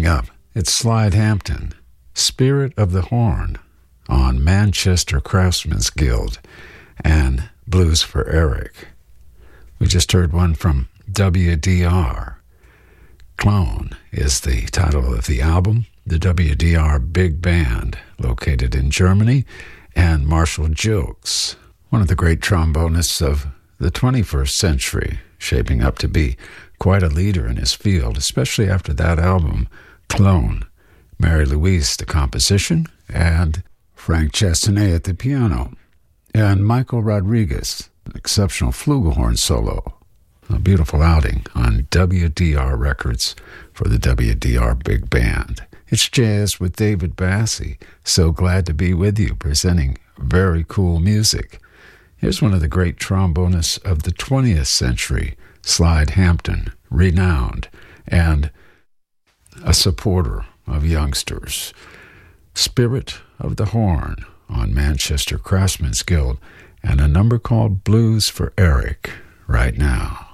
Coming up, it's Slide Hampton, Spirit of the Horn on Manchester Craftsmen's Guild and Blues for Eric. We just heard one from WDR. Clone is the title of the album. The WDR Big Band, located in Germany, and Marshall Jukes, one of the great trombonists of the 21st century, shaping up to be quite a leader in his field, especially after that album, Clone. Mary Louise, the composition, and Frank Chastanet at the piano, and Michael Rodriguez, an exceptional flugelhorn solo. A beautiful outing on WDR Records for the WDR Big Band. It's Jazz with David Bassie. So glad to be with you, presenting very cool music. Here's one of the great trombonists of the 20th century, Slide Hampton, renowned and a supporter of youngsters. Spirit of the Horn on Manchester Craftsmen's Guild, and a number called Blues for Eric right now.